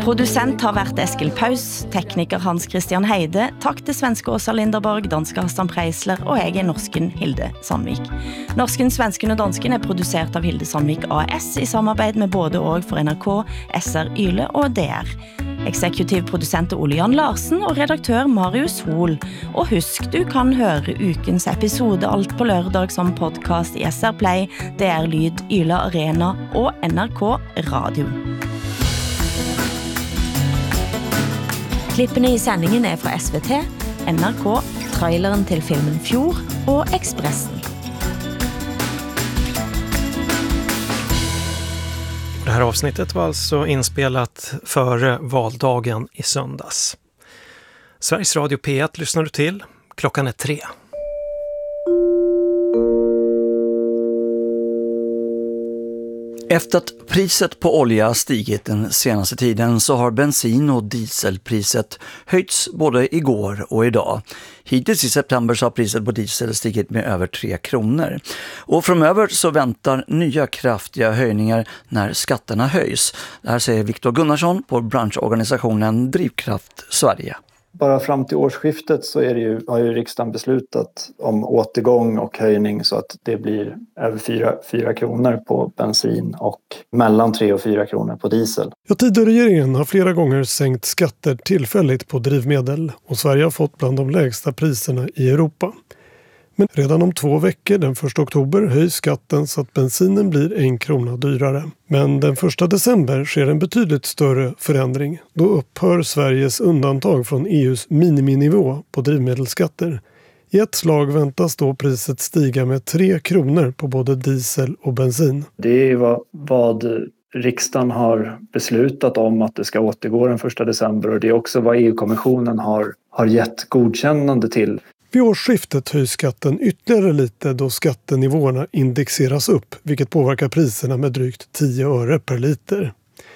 Producent har vært Eskil Paus, tekniker Hans Christian Heide, takk til svenske Åsa Linderborg, danske Hassan Preisler og jeg norsken Hilde Sandvik. Norsken, svensken og dansken produsert av Hilde Sandvik AS i samarbeid med både og for NRK, SR Yle og DR. Eksekutiv produsent Ole Jan Larsen og redaktør Marius Hol. Og husk, du kan høre ukens episode alt på lørdag som podcast i SR Play, DR Lyd, Yle Arena og NRK Radio. Klippene i sendingen fra SVT, NRK, traileren til filmen Fjord og Expressen. Det här avsnittet var alltså inspelat före valdagen i söndags. Sveriges Radio P1 lyssnar du till. Klockan är 3. Efter att priset på olja stigit den senaste tiden så har bensin- och dieselpriset höjts både igår och idag. Hittills i september så har priset på diesel stigit med över 3 kronor. Och framöver så väntar nya kraftiga höjningar när skatterna höjs. Det här säger Viktor Gunnarsson på branschorganisationen Drivkraft Sverige. Bara fram till årsskiftet så har ju riksdagen beslutat om återgång och höjning så att det blir över 4 kronor på bensin och mellan 3 och 4 kronor på diesel. Ja, Tidöregeringen har flera gånger sänkt skatter tillfälligt på drivmedel och Sverige har fått bland de lägsta priserna i Europa. Men redan om 2 veckor, den 1 oktober, höjs skatten så att bensinen blir 1 krona dyrare. Men den 1 december sker en betydligt större förändring. Då upphör Sveriges undantag från EUs miniminivå på drivmedelsskatter. I ett slag väntas då priset stiga med 3 kronor på både diesel och bensin. Det är vad riksdagen har beslutat om att det ska återgå den 1 december och det är också vad EU-kommissionen har gett godkännande till. Vid årsskiftet höjs skatten ytterligare lite då skattenivåerna indexeras upp, vilket påverkar priserna med drygt 10 öre per liter.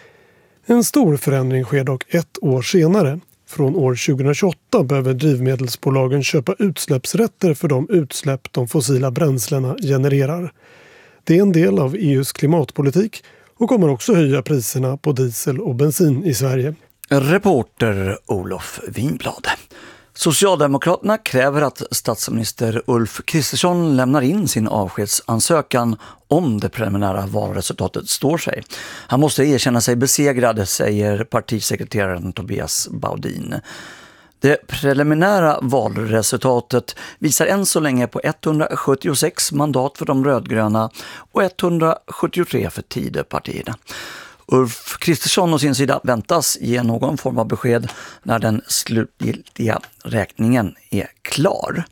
En stor förändring sker dock 1 år senare. Från år 2028 behöver drivmedelsbolagen köpa utsläppsrätter för de utsläpp de fossila bränslena genererar. Det är en del av EUs klimatpolitik och kommer också höja priserna på diesel och bensin i Sverige. Reporter Olof Winblad. Socialdemokraterna kräver att statsminister Ulf Kristersson lämnar in sin avskedsansökan om det preliminära valresultatet står sig. Han måste erkänna sig besegrad, säger partisekreteraren Tobias Baudin. Det preliminära valresultatet visar än så länge på 176 mandat för de rödgröna och 173 för Tidöpartierna. Ulf Kristersson å sin sida väntas ge någon form av besked när den slutgiltiga räkningen är klar.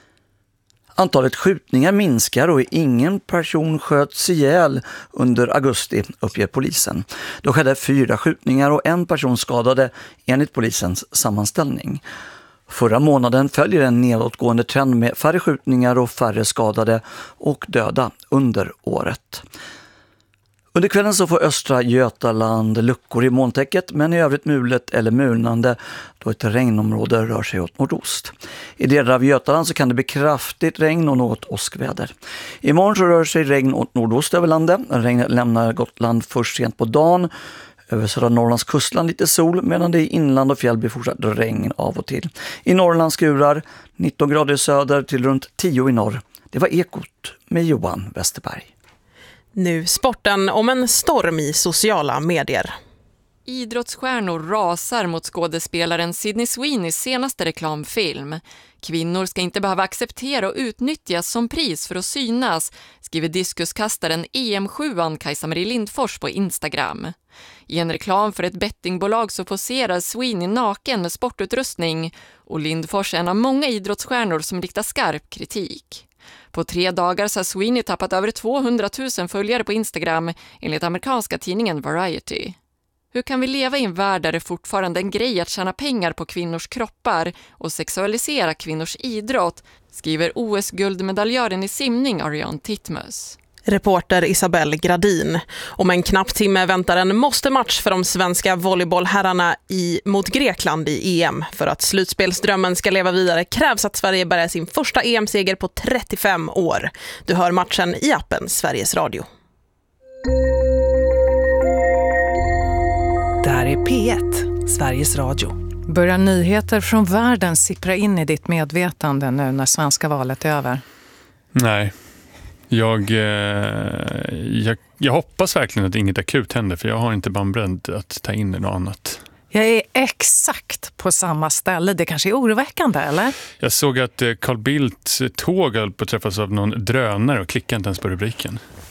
Antalet skjutningar minskar och ingen person sköts ihjäl under augusti, uppger polisen. Då skedde 4 skjutningar och 1 person skadade enligt polisens sammanställning. Förra månaden följer en nedåtgående trend med färre skjutningar och färre skadade och döda under året. Under kvällen så får östra Götaland luckor i molntäcket men i övrigt mulet eller mulnande då ett regnområde rör sig åt nordost. I delar av Götaland så kan det bli kraftigt regn och något åskväder. Imorgon så rör sig regn åt nordost över landet. Regnet lämnar Gotland först sent på dagen. Över södra Norrlands kustland lite sol medan det i inland och fjäll blir fortsatt regn av och till. I Norrland skurar 19 grader i söder till runt 10 i norr. Det var Ekot med Johan Westerberg. Nu sporten om en storm i sociala medier. Idrottsstjärnor rasar mot skådespelaren Sydney Sweeneys senaste reklamfilm. Kvinnor ska inte behöva acceptera och utnyttjas som pris för att synas, skriver diskuskastaren EM7an Kajsa-Marie Lindfors på Instagram. I en reklam för ett bettingbolag så poserar Sweeney naken med sportutrustning och Lindfors är en av många idrottsstjärnor som riktar skarp kritik. På 3 dagar så har Sweeney tappat över 200 000 följare på Instagram enligt amerikanska tidningen Variety. Hur kan vi leva i en värld där det fortfarande är en grej att tjäna pengar på kvinnors kroppar och sexualisera kvinnors idrott, skriver OS-guldmedaljören i simning Ariane Titmus. Reporter Isabelle Gradin. Om en knapp timme väntar en måste-match för de svenska volleybollherrarna mot Grekland i EM. För att slutspelsdrömmen ska leva vidare krävs att Sverige bärgar sin första EM-seger på 35 år. Du hör matchen i appen Sveriges Radio. Där är P1, Sveriges Radio. Börjar nyheter från världen sippra in i ditt medvetande nu när svenska valet är över? Nej. Jag hoppas verkligen att inget akut händer, för jag har inte bandbredd att ta in i något annat. Jag är exakt på samma ställe. Det kanske är oroväckande, eller? Jag såg att Carl Bildts tåg höll på att träffas av någon drönare och klickade inte ens på rubriken.